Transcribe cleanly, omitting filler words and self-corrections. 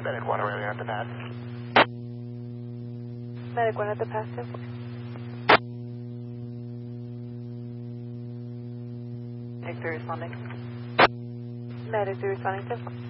Medic 1, are we at the pass? Medic 1 at the pass, 10-4. Medic 3 responding. Medic 3 responding, 10-4.